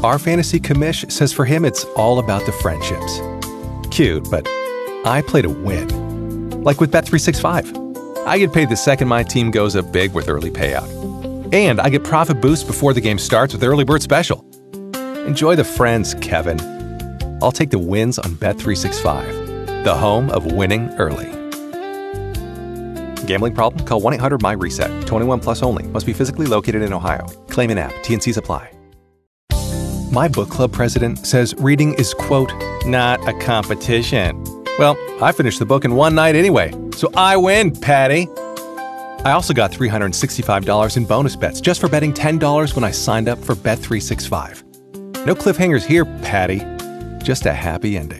Our fantasy commish says for him it's all about the friendships. Cute, but I play to win. Like with Bet365. I get paid the second my team goes up big with early payout. And I get profit boost before the game starts with Early Bird Special. Enjoy the friends, Kevin. I'll take the wins on Bet365, the home of winning early. Gambling problem? Call 1-800-MY-RESET. 21 plus only. Must be physically located in Ohio. Claim in app. T&Cs apply. My book club president says reading is, quote, not a competition. Well, I finished the book in one night anyway, so I win, Patty. I also got $365 in bonus bets just for betting $10 when I signed up for Bet365. No cliffhangers here, Patty. Just a happy ending.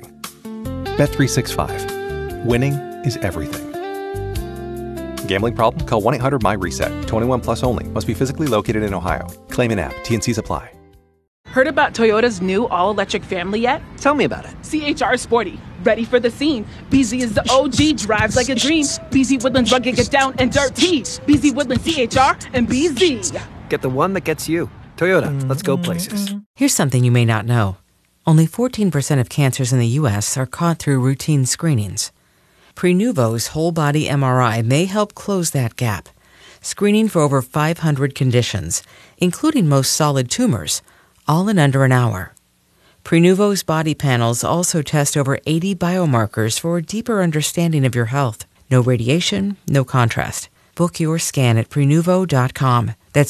Bet365. Winning is everything. Gambling problem? Call 1-800-MY-RESET. 21 plus only. Must be physically located in Ohio. Claim in app. T&Cs apply. Heard about Toyota's new all-electric family yet? Tell me about it. CHR Sporty. Ready for the scene. BZ is the OG. Drives like a dream. BZ Woodlands rugged, get down and dirty. BZ Woodlands CHR and BZ. Get the one that gets you. Toyota. Let's go places. Here's something you may not know. Only 14% of cancers in the U.S. are caught through routine screenings. Prenuvo's whole-body MRI may help close that gap, screening for over 500 conditions, including most solid tumors, all in under an hour. Prenuvo's body panels also test over 80 biomarkers for a deeper understanding of your health. No radiation, no contrast. Book your scan at Prenuvo.com. That's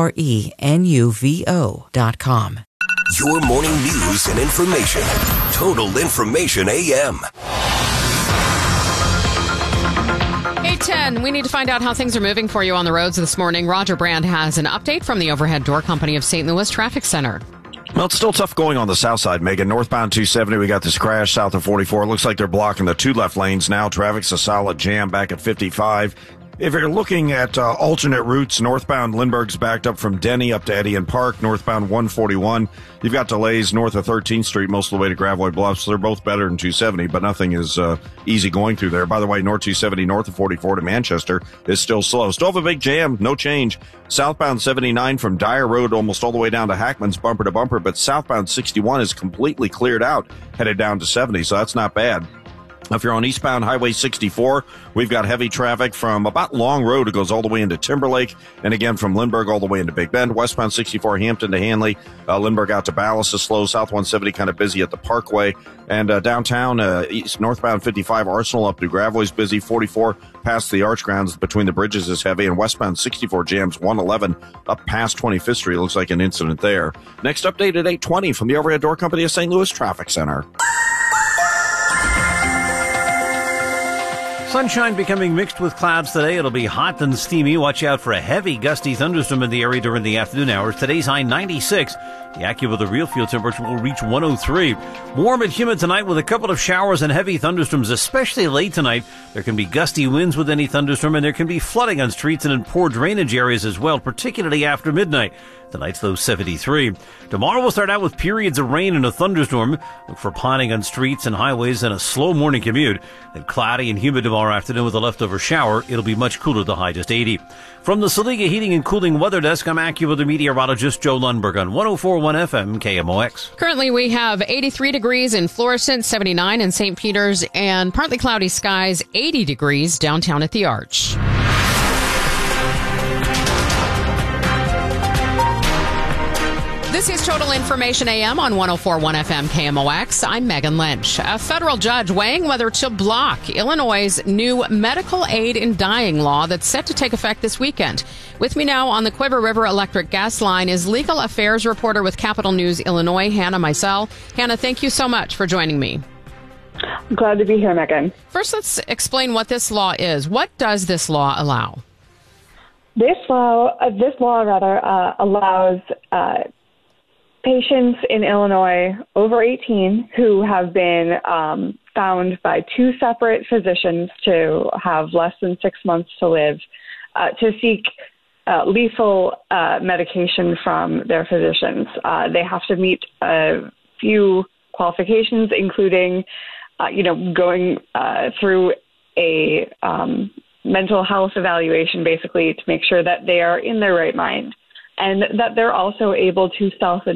Prenuvo.com. Your morning news and information. Total Information AM. 8:10, we need to find out how things are moving for you on the roads this morning. Roger Brand has an update from the Overhead Door Company of St. Louis Traffic Center. Well, it's still tough going on the south side, Megan. Northbound 270, we got this crash south of 44. It looks like they're blocking the two left lanes now. Traffic's a solid jam back at 55. If you're looking at alternate routes, northbound Lindbergh's backed up from Denny up to Edion Park, northbound 141. You've got delays north of 13th Street most of the way to Gravois Bluffs. They're both better than 270, but nothing is easy going through there. By the way, North 270 north of 44 to Manchester is still slow. Still have a big jam, no change. Southbound 79 from Dyer Road almost all the way down to Hackman's bumper to bumper, but southbound 61 is completely cleared out, headed down to 70, so that's not bad. If you're on eastbound Highway 64, we've got heavy traffic from about Long Road. It goes all the way into Timberlake, and again from Lindbergh all the way into Big Bend. Westbound 64 Hampton to Hanley, Lindbergh out to Ballas is slow. South 170 kind of busy at the Parkway. And downtown, northbound 55 Arsenal up to Gravois is busy. 44 past the Arch Grounds between the bridges is heavy. And westbound 64 jams 111 up past 25th Street. Looks like an incident there. Next update at 8:20 from the Overhead Door Company of St. Louis Traffic Center. Sunshine becoming mixed with clouds today. It'll be hot and steamy. Watch out for a heavy gusty thunderstorm in the area during the afternoon hours. Today's high 96. The AccuWeather real field temperature will reach 103. Warm and humid tonight with a couple of showers and heavy thunderstorms, especially late tonight. There can be gusty winds with any thunderstorm, and there can be flooding on streets and in poor drainage areas as well, particularly after midnight. Tonight's low 73. Tomorrow we'll start out with periods of rain and a thunderstorm. Look for planning on streets and highways and a slow morning commute. Then cloudy and humid tomorrow afternoon with a leftover shower. It'll be much cooler, the high just 80. From the Saliga Heating and Cooling Weather Desk, I'm AccuWeather meteorologist Joe Lundberg on 104.1 FM KMOX. Currently we have 83 degrees in Florissant, 79 in St. Peters, and partly cloudy skies, 80 degrees downtown at the Arch. This is Total Information AM on 104.1 FM KMOX. I'm Megan Lynch. A federal judge weighing whether to block Illinois' new medical aid in dying law that's set to take effect this weekend. With me now on the Quiver River Electric Gas Line is legal affairs reporter with Capital News Illinois, Hannah Meisel. Hannah, thank you so much for joining me. I'm glad to be here, Megan. First, let's explain what this law is. What does this law allow? This law allows patients in Illinois over 18 who have been found by two separate physicians to have less than 6 months to live to seek lethal medication from their physicians. They have to meet a few qualifications, including, going through a mental health evaluation, basically, to make sure that they are in their right mind and that they're also able to self